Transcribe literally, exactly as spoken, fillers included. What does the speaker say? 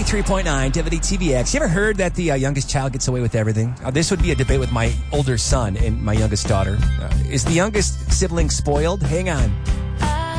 ninety-three point nine, W T V X. You ever heard that the uh, youngest child gets away with everything? Uh, this would be a debate with my older son and my youngest daughter. Uh, is the youngest sibling spoiled? Hang on.